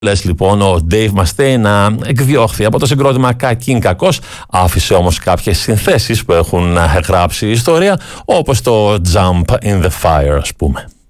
Λες λοιπόν ο Dave Mustaine να εκδιώχθη από το συγκρότημα κακήν κακός, άφησε όμως κάποιες συνθέσεις που έχουν γράψει η ιστορία, όπως το Jump in the Fire, ας πούμε.